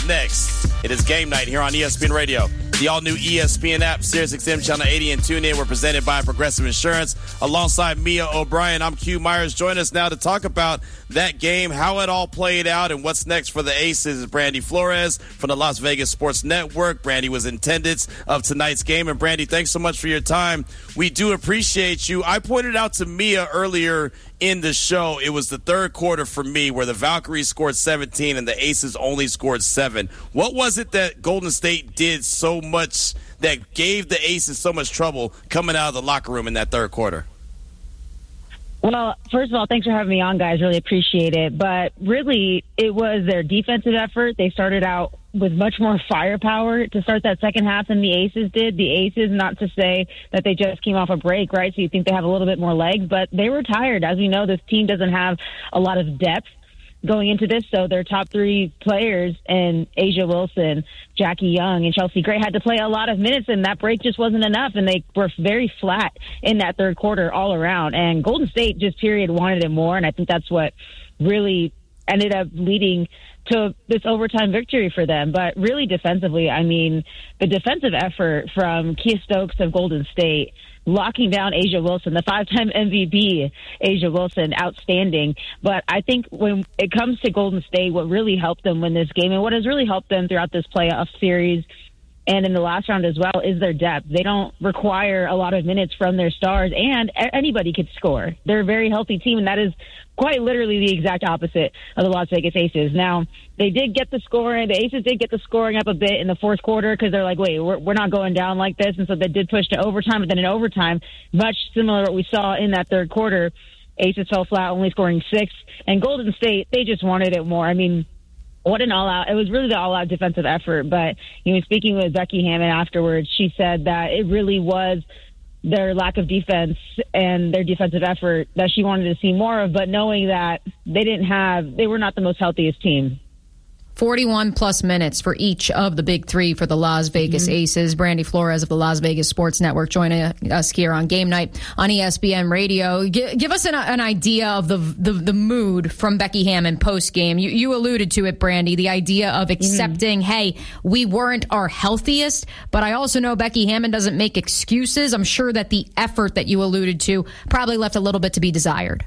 next? It is Game Night here on ESPN Radio. The all-new ESPN app, SiriusXM Channel 80 and TuneIn were presented by Progressive Insurance. Alongside Mia O'Brien, I'm Q Myers. Join us now to talk about that game, how it all played out, and what's next for the Aces. Brandy Flores from the Las Vegas Sports Network. Brandy was in attendance of tonight's game. And Brandy, thanks so much for your time. We do appreciate you. I pointed out to Mia earlier in the show, it was the third quarter for me where the Valkyries scored 17 and the Aces only scored 7. What was it that Golden State did so much that gave the Aces so much trouble coming out of the locker room in that third quarter? Well, first of all, thanks for having me on, guys. Really appreciate it. But really, it was their defensive effort. They started out with much more firepower to start that second half than the Aces did. The Aces, not to say that they just came off a break, right? So you think they have a little bit more legs, but they were tired. As we know, this team doesn't have a lot of depth going into this. So their top three players, and A'ja Wilson, Jackie Young, and Chelsea Gray, had to play a lot of minutes, and that break just wasn't enough. And they were very flat in that third quarter all around. And Golden State just period wanted it more. And I think that's what really ended up leading to this overtime victory for them. But really defensively, I mean, the defensive effort from Keith Stokes of Golden State, locking down A'ja Wilson, the 5-time MVP, A'ja Wilson, outstanding. But I think when it comes to Golden State, what really helped them win this game and what has really helped them throughout this playoff series and in the last round as well is their depth. They don't require a lot of minutes from their stars, and anybody could score. They're a very healthy team, and that is quite literally the exact opposite of the Las Vegas Aces. Now, they did get the scoring. The Aces did get the scoring up a bit in the fourth quarter because they're like, wait, we're not going down like this. And so they did push to overtime. But then in overtime, much similar to what we saw in that third quarter, Aces fell flat, only scoring 6. And Golden State, they just wanted it more. I mean, what an all-out. It was really the all-out defensive effort. But, you know, speaking with Becky Hammon afterwards, she said that it really was their lack of defense and their defensive effort that she wanted to see more of, but knowing that they were not the most healthiest team. 41-plus minutes for each of the big three for the Las Vegas Aces. Brandy Flores of the Las Vegas Sports Network joining us here on Game Night on ESPN Radio. Give us an idea of the mood from Becky Hammon post-game. You alluded to it, Brandy, the idea of accepting, hey, we weren't our healthiest, but I also know Becky Hammon doesn't make excuses. I'm sure that the effort that you alluded to probably left a little bit to be desired.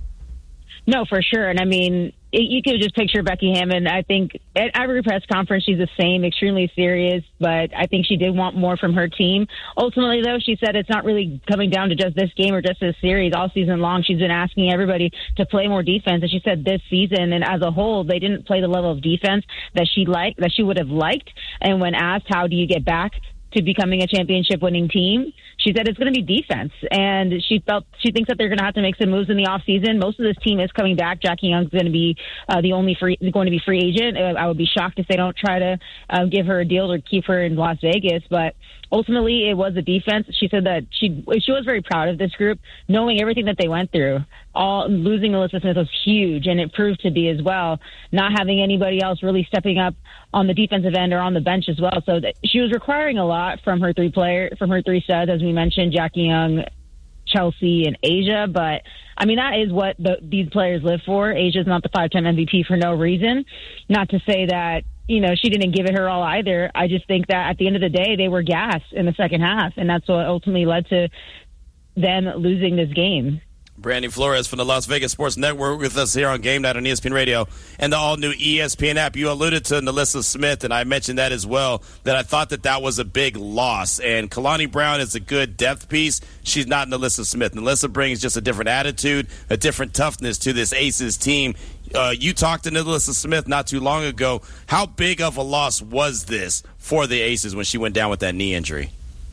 No, for sure. And I mean, you could just picture Becky Hammon. I think at every press conference, she's the same, extremely serious, but I think she did want more from her team. Ultimately, though, she said it's not really coming down to just this game or just this series. All season long, she's been asking everybody to play more defense. And she said this season and as a whole, they didn't play the level of defense that she would have liked. And when asked, how do you get back to becoming a championship winning team, she said it's going to be defense. And she thinks that they're going to have to make some moves in the offseason. Most of this team is coming back. Jackie Young's going to be going to be free agent. I would be shocked if they don't try to give her a deal or keep her in Las Vegas. But ultimately, it was the defense. She said that she was very proud of this group, knowing everything that they went through. Losing Melissa Smith was huge, and it proved to be as well. Not having anybody else really stepping up on the defensive end or on the bench as well. So she was requiring a lot from her three studs, as we mentioned, Jackie Young, Chelsea, and A'ja. But I mean, that is what these players live for. Asia's not the 5-time MVP for no reason. Not to say that, you know, she didn't give it her all either. I just think that at the end of the day, they were gassed in the second half, and that's what ultimately led to them losing this game. Brandy Flores from the Las Vegas Sports Network with us here on Game Night on ESPN Radio and the all-new ESPN app. You alluded to NaLyssa Smith, and I mentioned that as well, that I thought that was a big loss. And Kalani Brown is a good depth piece. She's not NaLyssa Smith. NaLyssa brings just a different attitude, a different toughness to this Aces team. You talked to NaLyssa Smith not too long ago. How big of a loss was this for the Aces when she went down with that knee injury?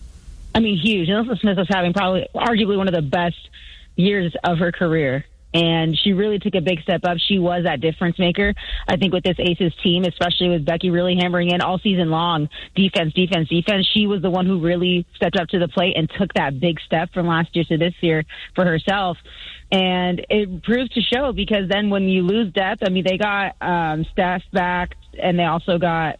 I mean, huge. NaLyssa Smith was having arguably one of the best years of her career, and she really took a big step up. She was that difference maker, I think, with this Aces team, especially with Becky really hammering in all season long, defense. She was the one who really stepped up to the plate and took that big step from last year to this year for herself. And it proved to show, because then when you lose depth, I mean, they got Steph back, and they also got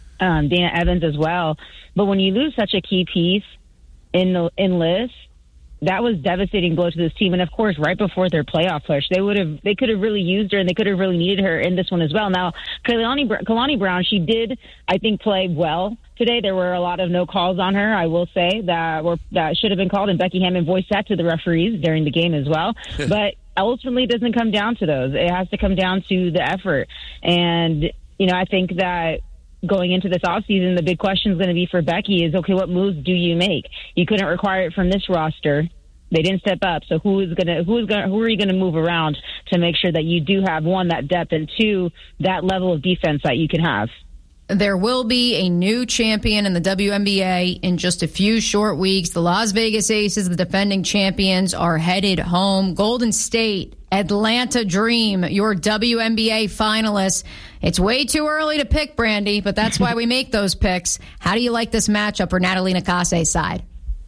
Dana Evans as well. But when you lose such a key piece in Liz, that was a devastating blow to this team. And of course, right before their playoff push, they could have really used her, and they could have really needed her in this one as well. Now, Kalani Brown, she did, I think, play well today. There were a lot of no calls on her, I will say, that should have been called, and Becky Hammon voiced that to the referees during the game as well. But ultimately, it doesn't come down to those. It has to come down to the effort. And, I think that going into this offseason, the big question is going to be for Becky is, okay, what moves do you make? You couldn't require it from this roster. They didn't step up. So who are you going to move around to make sure that you do have, one, that depth, and two, that level of defense that you can have? There will be a new champion in the WNBA in just a few short weeks. The Las Vegas Aces, the defending champions, are headed home. Golden State, Atlanta Dream, your WNBA finalists. It's way too early to pick, Brandy, but that's why we make those picks. How do you like this matchup for Natalie Nakase's side?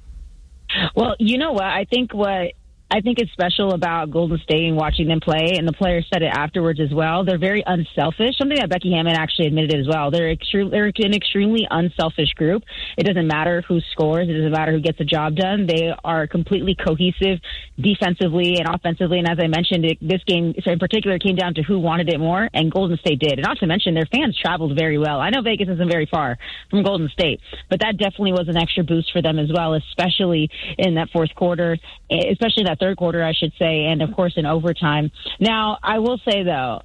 Well, you know what? I think is special about Golden State and watching them play, and the players said it afterwards as well, they're very unselfish, something that Becky Hammon actually admitted as well. They're an extremely unselfish group. It doesn't matter who scores. It doesn't matter who gets the job done. They are completely cohesive defensively and offensively, and as I mentioned, this game in particular came down to who wanted it more, and Golden State did. And not to mention, their fans traveled very well. I know Vegas isn't very far from Golden State, but that definitely was an extra boost for them as well, especially in that fourth quarter, especially that third quarter, I should say, and of course in overtime. Now, I will say though,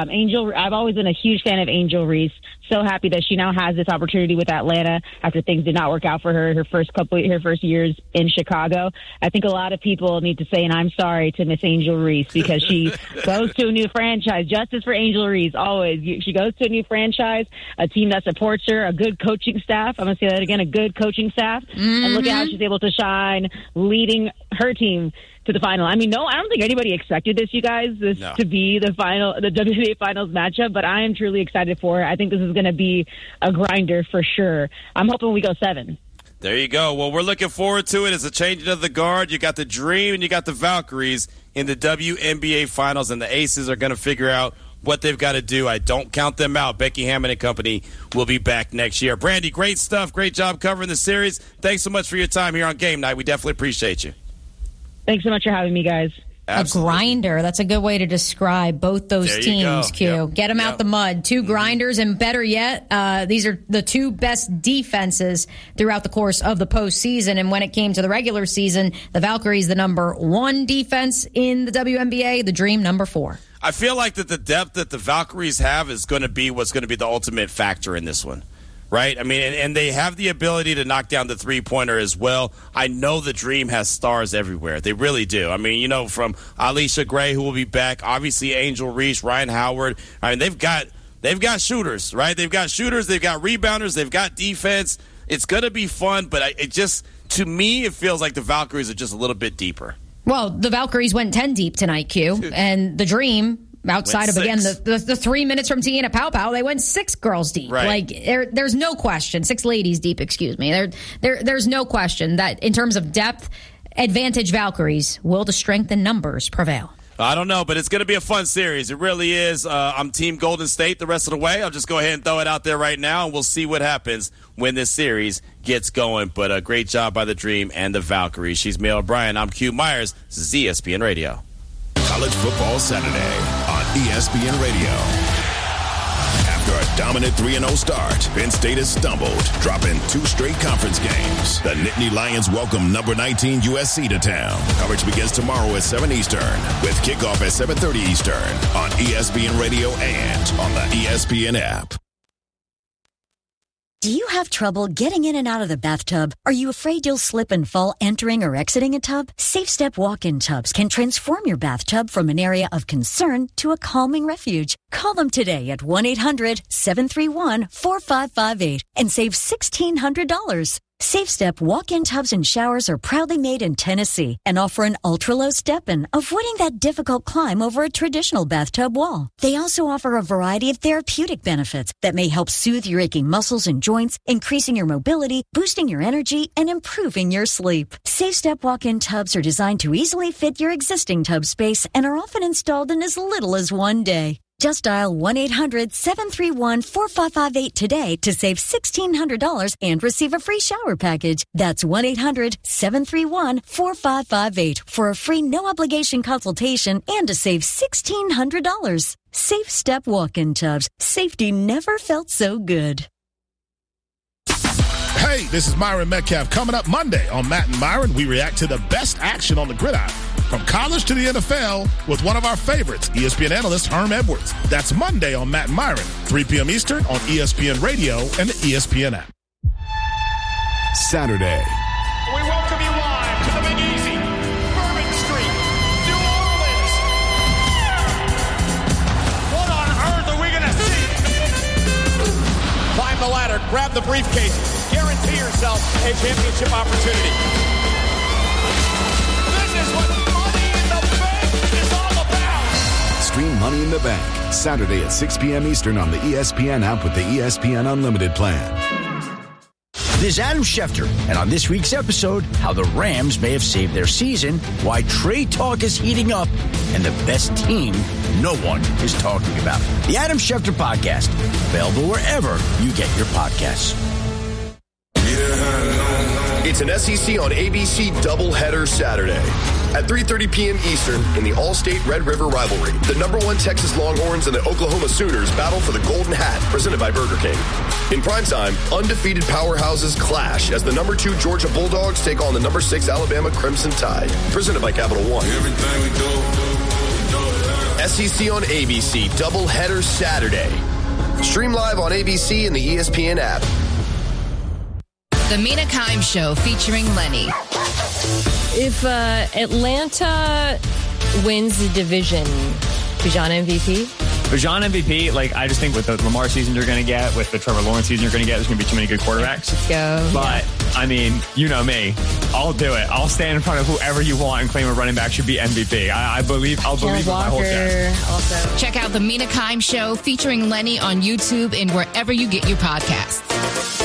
I've always been a huge fan of Angel Reese. So happy that she now has this opportunity with Atlanta after things did not work out for her her first years in Chicago. I think a lot of people need to say, and I'm sorry to Miss Angel Reese, because she goes to a new franchise. Justice for Angel Reese, always. She goes to a new franchise, a team that supports her, a good coaching staff. I'm going to say that again, a good coaching staff. Mm-hmm. And look at how she's able to shine, leading her team to the final. I mean, no, I don't think anybody expected this, you guys, to be the WNBA Finals matchup, but I am truly excited for it. I think this is going to be a grinder for sure. I'm hoping we go 7. There you go. Well, we're looking forward to it. It's a changing of the guard. You got the Dream and you got the Valkyries in the WNBA Finals, and the Aces are going to figure out what they've got to do. I don't count them out. Becky Hammon and company will be back next year. Brandy, great stuff. Great job covering the series. Thanks so much for your time here on Game Night. We definitely appreciate you. Thanks so much for having me, guys. Absolutely. A grinder. That's a good way to describe both those teams, Q. Yep. Get them out the mud. 2 grinders, and better yet, these are the 2 best defenses throughout the course of the postseason. And when it came to the regular season, the Valkyries, the number 1 defense in the WNBA, the Dream, number 4. I feel like that the depth that the Valkyries have is going to be what's going to be the ultimate factor in this one. Right? I mean, and they have the ability to knock down the three-pointer as well. I know the Dream has stars everywhere. They really do. I mean, from Alicia Gray, who will be back, obviously Angel Reese, Ryan Howard. I mean, they've got shooters, right? They've got shooters, they've got rebounders, they've got defense. It's going to be fun, but to me, it feels like the Valkyries are just a little bit deeper. Well, the Valkyries went 10 deep tonight, Q, and the Dream, outside of, again, the 3 minutes from Tiana Paopao, they went 6 girls deep. Right. Like, there's no question. 6 ladies deep, excuse me. There's no question that in terms of depth, advantage Valkyries. Will the strength in numbers prevail? I don't know, but it's going to be a fun series. It really is. I'm Team Golden State the rest of the way. I'll just go ahead and throw it out there right now, and we'll see what happens when this series gets going. But a great job by the Dream and the Valkyries. She's Mia O'Brien. I'm Q Myers. This is ESPN Radio. College Football Saturday on ESPN Radio. After a dominant 3-0 start, Penn State has stumbled, dropping 2 straight conference games. The Nittany Lions welcome number 19 USC to town. Coverage begins tomorrow at 7 Eastern, with kickoff at 7:30 Eastern on ESPN Radio and on the ESPN app. Do you have trouble getting in and out of the bathtub? Are you afraid you'll slip and fall entering or exiting a tub? SafeStep walk-in tubs can transform your bathtub from an area of concern to a calming refuge. Call them today at 1-800-731-4558 and save $1,600. SafeStep walk-in tubs and showers are proudly made in Tennessee and offer an ultra-low step-in, avoiding that difficult climb over a traditional bathtub wall. They also offer a variety of therapeutic benefits that may help soothe your aching muscles and joints, increasing your mobility, boosting your energy, and improving your sleep. SafeStep walk-in tubs are designed to easily fit your existing tub space and are often installed in as little as 1 day. Just dial 1-800-731-4558 today to save $1,600 and receive a free shower package. That's 1-800-731-4558 for a free no-obligation consultation and to save $1,600. Safe Step Walk-in Tubs. Safety never felt so good. Hey, this is Myron Metcalf. Coming up Monday on Matt and Myron, we react to the best action on the gridiron, from college to the NFL, with one of our favorites, ESPN analyst Herm Edwards. That's Monday on Matt and Myron, 3 p.m. Eastern on ESPN Radio and the ESPN app. Saturday. We welcome you live to the Big Easy, Bourbon Street, New Orleans. What on earth are we going to see? Climb the ladder, grab the briefcase, guarantee yourself a championship opportunity. This is what Money in the Bank is all about. Stream Money in the Bank, Saturday at 6 p.m. Eastern on the ESPN app with the ESPN Unlimited plan. This is Adam Schefter, and on this week's episode, how the Rams may have saved their season, why trade talk is heating up, and the best team no one is talking about. The Adam Schefter Podcast, available wherever you get your podcasts. It's an SEC on ABC doubleheader Saturday. At 3:30 p.m. Eastern in the All-State Red River rivalry, the #1 Texas Longhorns and the Oklahoma Sooners battle for the Golden Hat, presented by Burger King. In primetime, undefeated powerhouses clash as the #2 Georgia Bulldogs take on the #6 Alabama Crimson Tide, presented by Capital One. Everything we do. SEC on ABC doubleheader Saturday. Stream live on ABC and the ESPN app. The Mina Kimes Show featuring Lenny. If Atlanta wins the division, Bijan MVP? Bijan MVP, I just think with the Lamar season you're going to get, with the Trevor Lawrence season you're going to get, there's going to be too many good quarterbacks. Let's go. But, I mean, you know me. I'll do it. I'll stand in front of whoever you want and claim a running back should be MVP. I'll believe with my whole chest. Also. Check out the Mina Kimes Show featuring Lenny on YouTube and wherever you get your podcasts.